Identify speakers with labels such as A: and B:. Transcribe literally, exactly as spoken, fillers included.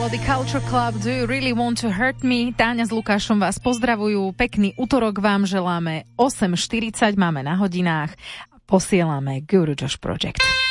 A: The Culture Club, Do You Really Want to Hurt Me? Táňa s Lukášom vás pozdravujú. Pekný utorok vám želáme. osem štyridsať máme na hodinách a posielame Guru Josh Project.